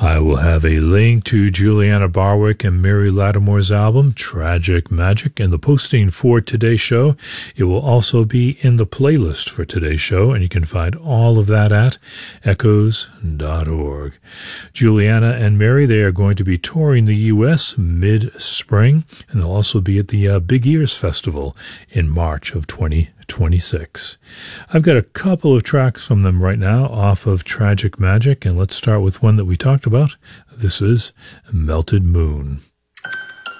I will have a link to Juliana Barwick and Mary Lattimore's album, Tragic Magic, in the posting for today's show. It will also be in the playlist for today's show, and you can find all of that at echoes.org. Juliana and Mary, they are going to be touring the U.S. mid-spring, and they'll also be at the Big Ears Festival in March of 2026. I've got a couple of tracks from them right now off of Tragic Magic, and let's start with one that we talked about. This is Melted Moon.